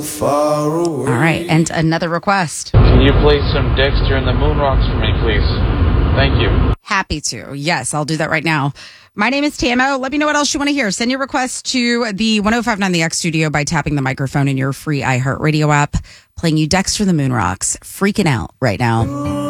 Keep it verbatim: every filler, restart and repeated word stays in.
Far away. All right, and another request. Can you play some Dexter and the Moon Rocks for me, please? Thank you. Happy to. Yes, I'll do that right now. My name is Tamo. Let me know what else you want to hear. Send your request to the one oh five nine The X studio by tapping the microphone in your free iHeartRadio app. Playing you Dexter the Moon Rocks. Freaking out right now.